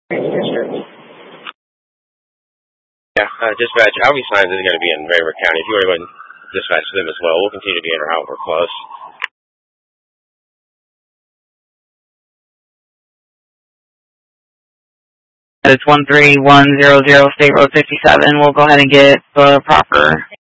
Yeah, dispatch, Albie Signs is going to be in Raver County. If you want to go and dispatch to them as well, we'll continue to be in or out. We're close. It's 13100 State Road 57. We'll go ahead and get the proper